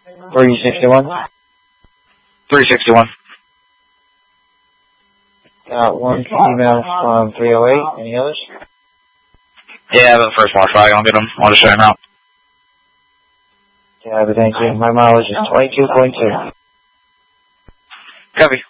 361. 361. Got one email from 308. Any others? Yeah, the first one. I'll get them. I'll just show him out. Yeah, but thank you. My mileage is 22.2. Copy.